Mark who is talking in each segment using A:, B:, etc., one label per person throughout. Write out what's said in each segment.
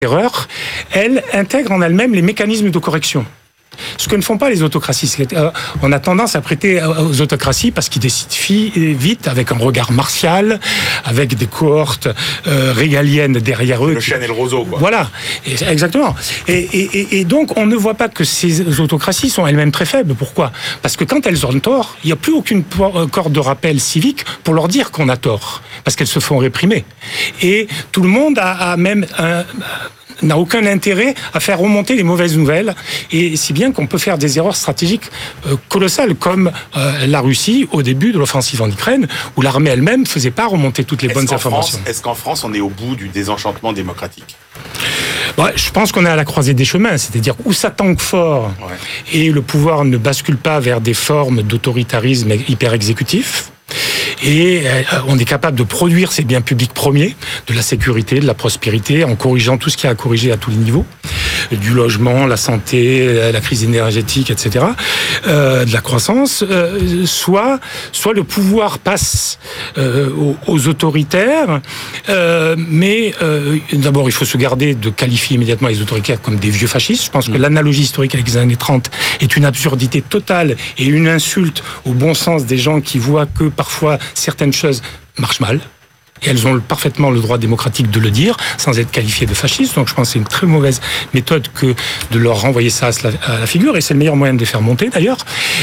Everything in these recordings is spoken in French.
A: erreur, elle intègre en elle-même les mécanismes de correction. Ce que ne font pas les autocraties. On a tendance à prêter aux autocraties parce qu'ils décident vite, avec un regard martial, avec des cohortes régaliennes derrière eux.
B: Le chêne et le roseau, quoi.
A: Voilà, exactement. Et donc, on ne voit pas que ces autocraties sont elles-mêmes très faibles. Pourquoi ? Parce que quand elles ont tort, il n'y a plus aucune corde de rappel civique pour leur dire qu'on a tort, parce qu'elles se font réprimer. Et tout le monde n'a aucun intérêt à faire remonter les mauvaises nouvelles, et si bien qu'on peut faire des erreurs stratégiques colossales, comme la Russie au début de l'offensive en Ukraine, où l'armée elle-même ne faisait pas remonter toutes les bonnes informations.
B: Est-ce qu'en France, on est au bout du désenchantement démocratique ?
A: Je pense qu'on est à la croisée des chemins, c'est-à-dire où ça tangue fort, et le pouvoir ne bascule pas vers des formes d'autoritarisme hyper exécutif. Et on est capable de produire ces biens publics premiers, de la sécurité, de la prospérité, en corrigeant tout ce qu'il y a à corriger à tous les niveaux, du logement, la santé, la crise énergétique, etc., de la croissance, soit le pouvoir passe aux autoritaires, mais d'abord il faut se garder de qualifier immédiatement les autoritaires comme des vieux fascistes. Je pense que l'analogie historique avec les années 30 est une absurdité totale et une insulte au bon sens des gens qui voient que parfois certaines choses marchent mal. Et elles ont parfaitement le droit démocratique de le dire, sans être qualifiées de fascistes. Donc je pense que c'est une très mauvaise méthode que de leur renvoyer ça à la figure, et c'est le meilleur moyen de les faire monter d'ailleurs.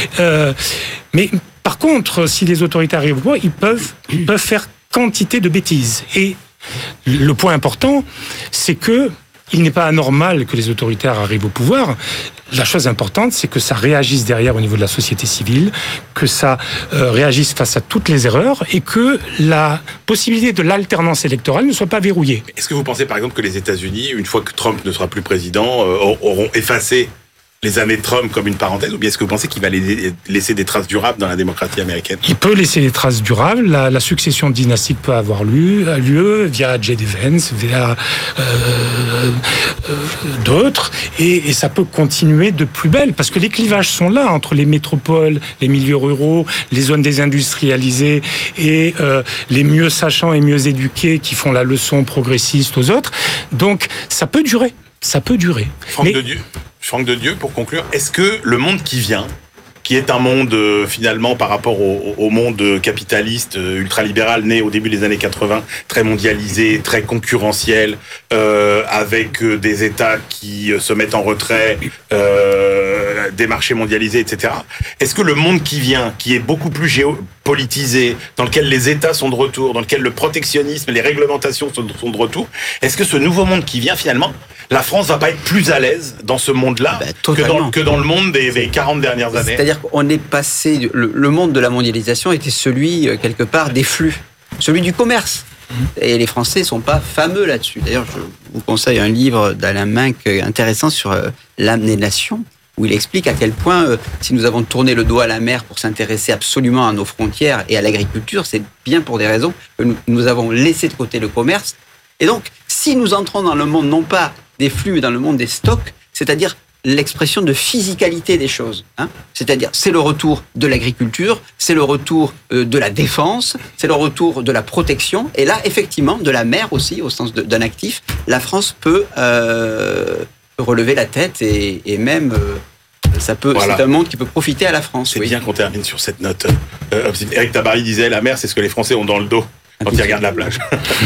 A: Mais par contre, si les autoritaires arrivent au pouvoir, ils peuvent faire quantité de bêtises. Et le point important, c'est que il n'est pas anormal que les autoritaires arrivent au pouvoir. La chose importante, c'est que ça réagisse derrière au niveau de la société civile, que ça réagisse face à toutes les erreurs, et que la possibilité de l'alternance électorale ne soit pas verrouillée.
B: Est-ce que vous pensez par exemple que les États-Unis, une fois que Trump ne sera plus président, auront effacé les années de Trump comme une parenthèse, ou bien est-ce que vous pensez qu'il va laisser des traces durables dans la démocratie américaine ?
A: Il peut laisser des traces durables. La succession dynastique peut avoir lieu via J.D. Vance, via d'autres, et ça peut continuer de plus belle, parce que les clivages sont là entre les métropoles, les milieux ruraux, les zones désindustrialisées et les mieux sachants et mieux éduqués qui font la leçon progressiste aux autres. Donc ça peut durer. Ça peut durer.
B: Franck de Dieu, pour conclure, est-ce que le monde qui vient, qui est un monde finalement par rapport au monde capitaliste ultralibéral né au début des années 80, très mondialisé, très concurrentiel, avec des États qui se mettent en retrait, des marchés mondialisés, etc. Est-ce que le monde qui vient, qui est beaucoup plus géopolitisé, dans lequel les États sont de retour, dans lequel le protectionnisme, les réglementations sont de retour, est-ce que ce nouveau monde qui vient finalement, la France va pas être plus à l'aise dans ce monde-là que dans le monde des 40 dernières années?
C: C'est-à-dire qu'on est passé... Le monde de la mondialisation était celui, quelque part, des flux. Celui du commerce. Et les Français ne sont pas fameux là-dessus. D'ailleurs, je vous conseille un livre d'Alain Minck intéressant sur l'âme des nations, où il explique à quel point, si nous avons tourné le dos à la mer pour s'intéresser absolument à nos frontières et à l'agriculture, c'est bien pour des raisons que nous avons laissé de côté le commerce. Et donc, si nous entrons dans le monde, non pas des flux, mais dans le monde des stocks, c'est-à-dire l'expression de physicalité des choses. C'est-à-dire, c'est le retour de l'agriculture, c'est le retour de la défense, c'est le retour de la protection, et là, effectivement, de la mer aussi, au sens d'un actif, la France peut relever la tête et même... Ça peut, voilà. C'est un monde qui peut profiter à la France.
B: C'est bien qu'on termine sur cette note. Éric Tabarly disait, la mer, c'est ce que les Français ont dans le dos quand ils regardent la plage.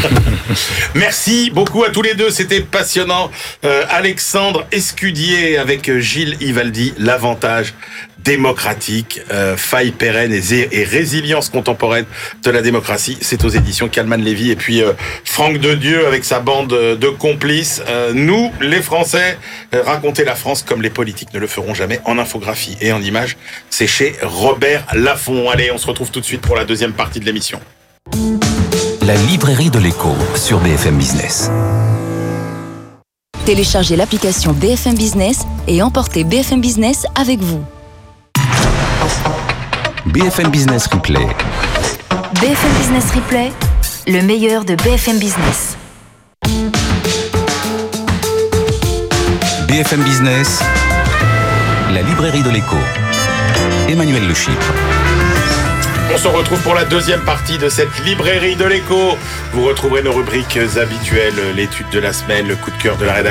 B: Merci beaucoup à tous les deux, c'était passionnant. Alexandre Escudier avec Gilles Ivaldi, l'avantage démocratique, faille pérenne et résilience contemporaine de la démocratie. C'est aux éditions Calman Lévy. Et puis Franck de Dieu avec sa bande de complices. Nous, les Français, raconter la France comme les politiques ne le feront jamais, en infographie et en images. C'est chez Robert Laffont. Allez, on se retrouve tout de suite pour la deuxième partie de l'émission.
D: La librairie de l'écho sur BFM Business.
E: Téléchargez l'application BFM Business et emportez BFM Business avec vous.
D: BFM Business Replay.
E: BFM Business Replay, le meilleur de BFM Business.
D: BFM Business, la librairie de l'écho. Emmanuel Le Chypre.
B: On se retrouve pour la deuxième partie de cette librairie de l'écho. Vous retrouverez nos rubriques habituelles, l'étude de la semaine, le coup de cœur de la rédaction.